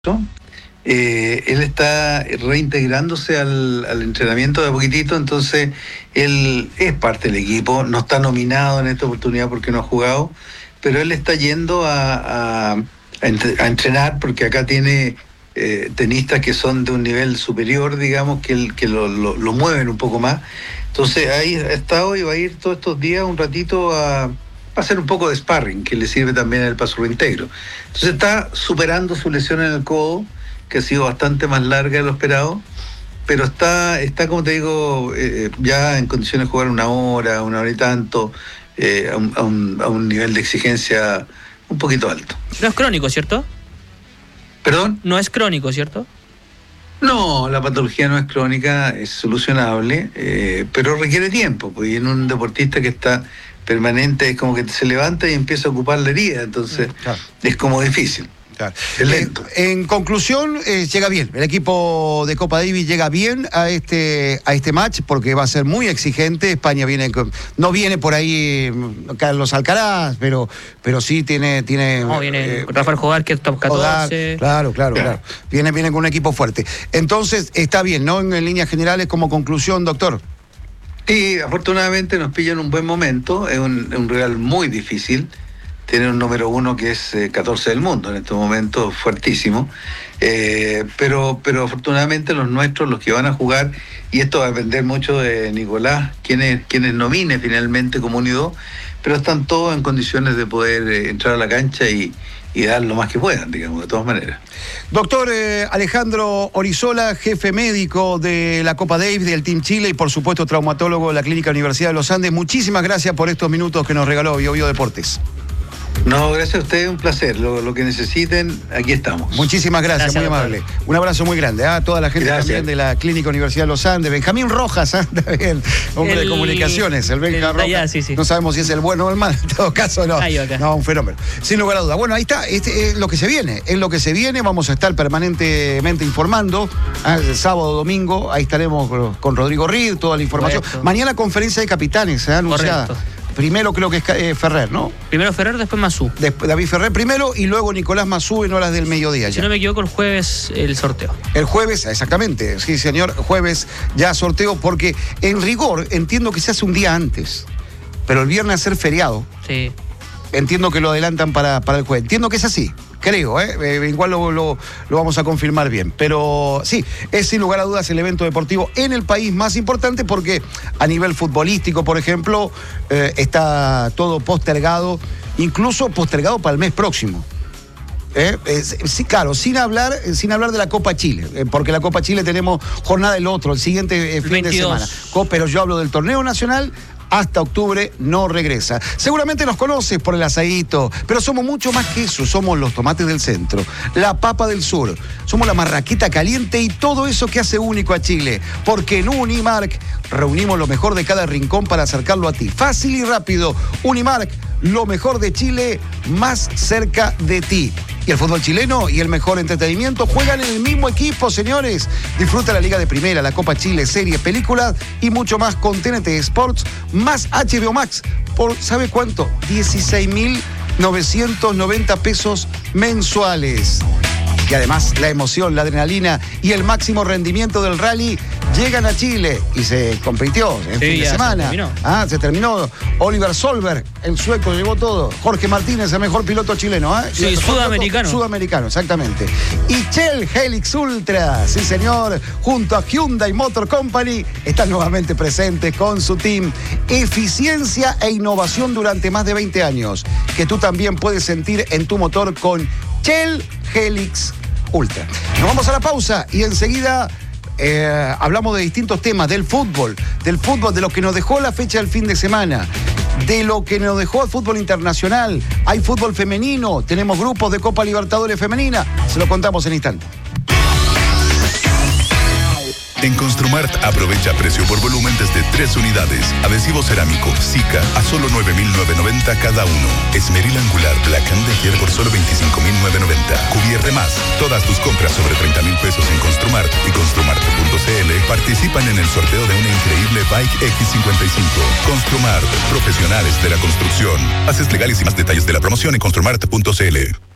Él está reintegrándose al entrenamiento de a poquitito, entonces él es parte del equipo, no está nominado en esta oportunidad porque no ha jugado, pero él está yendo a entrenar porque acá tiene tenistas que son de un nivel superior, digamos, que lo mueven un poco más. Entonces ahí ha estado y va a ir todos estos días un ratito a hacer un poco de sparring, que le sirve también al paso reintegro. Entonces está superando su lesión en el codo, que ha sido bastante más larga de lo esperado, pero está como te digo, ya en condiciones de jugar una hora y tanto, a un nivel de exigencia un poquito alto. No es crónico, ¿cierto? ¿Perdón? No es crónico, ¿cierto? No, la patología no es crónica, es solucionable, pero requiere tiempo, pues, y en un deportista que está permanente es como que se levanta y empieza a ocupar la herida, entonces claro, es como difícil. Claro. En conclusión, llega bien. El equipo de Copa Davis llega bien a este match porque va a ser muy exigente. España no viene por ahí Carlos Alcaraz, pero sí tiene. No, viene Rafael Jodar, que es top 14. Claro. Viene con un equipo fuerte. Entonces, está bien, ¿no? En líneas generales, como conclusión, doctor. Sí, afortunadamente nos pilla en un buen momento. Es un rival muy difícil. Tiene un número 1 que es 14 del mundo en este momento, fuertísimo. Pero afortunadamente los nuestros, los que van a jugar, y esto va a depender mucho de Nicolás, quienes nomine finalmente como unido, pero están todos en condiciones de poder entrar a la cancha y dar lo más que puedan, digamos, de todas maneras. Doctor Alejandro Orizola, jefe médico de la Copa Davis, del Team Chile y por supuesto traumatólogo de la Clínica Universidad de los Andes, muchísimas gracias por estos minutos que nos regaló Bio Deportes. No, gracias a ustedes, un placer. Lo que necesiten, aquí estamos. Muchísimas gracias, muy amable. Un abrazo muy grande a toda la gente también de la Clínica Universidad de los Andes. Benjamín Rojas, también, hombre de comunicaciones. El Benja Rojas. Sí. No sabemos si es el bueno o el mal, en todo caso no. No, un fenómeno. Sin lugar a duda. Bueno, ahí está, es lo que se viene. Es lo que se viene, vamos a estar permanentemente informando. El sábado, domingo, ahí estaremos con Rodrigo Reed, toda la información. Correcto. Mañana conferencia de capitanes, anunciada. Correcto. Primero creo que es Ferrer, ¿no? Primero Ferrer, después Mazú. David Ferrer primero y luego Nicolás Mazú en horas del mediodía. Ya. Si no me equivoco, el jueves el sorteo. El jueves, exactamente, sí señor, jueves ya sorteo, porque en rigor entiendo que se hace un día antes, pero el viernes hacer feriado. Sí. Entiendo que lo adelantan para el jueves. Entiendo que es así. Creo, igual lo vamos a confirmar bien. Pero sí, es sin lugar a dudas el evento deportivo en el país más importante porque a nivel futbolístico, por ejemplo, está todo postergado, incluso postergado para el mes próximo. Sí, claro, sin hablar de la Copa Chile, porque la Copa Chile tenemos jornada el siguiente fin 22. de semana. Pero yo hablo del torneo nacional. Hasta octubre no regresa. Seguramente nos conoces por el asadito, pero somos mucho más que eso. Somos los tomates del centro, la papa del sur, somos la marraqueta caliente y todo eso que hace único a Chile. Porque en Unimark reunimos lo mejor de cada rincón para acercarlo a ti. Fácil y rápido. Unimark, lo mejor de Chile más cerca de ti. Y el fútbol chileno y el mejor entretenimiento juegan en el mismo equipo, señores. Disfruta la Liga de Primera, la Copa Chile, series, películas y mucho más con TNT Sports más HBO Max por, ¿sabe cuánto? 16.990 pesos mensuales. Y además la emoción, la adrenalina y el máximo rendimiento del rally llegan a Chile y se compitió en fin de semana. Se terminó. Oliver Solberg, el sueco, llegó todo. Jorge Martínez, el mejor piloto chileno. Sí, sudamericano. Sudamericano, exactamente. Y Shell Helix Ultra, sí señor, junto a Hyundai Motor Company, están nuevamente presentes con su team. Eficiencia e innovación durante más de 20 años, que tú también puedes sentir en tu motor con Shell Helix Ultra. Nos vamos a la pausa y enseguida hablamos de distintos temas, del fútbol, de lo que nos dejó la fecha del fin de semana, de lo que nos dejó el fútbol internacional. Hay fútbol femenino, tenemos grupos de Copa Libertadores femenina, se lo contamos en instante. En Construmart aprovecha precio por volumen desde 3 unidades. Adhesivo cerámico Sika a solo 9.990 cada uno. Esmeril angular Black & Decker por solo 25.990. Cubier más. Todas tus compras sobre 30.000 pesos en Construmart y Construmart.cl participan en el sorteo de una increíble Bike X55. Construmart, profesionales de la construcción. Bases legales y más detalles de la promoción en Construmart.cl.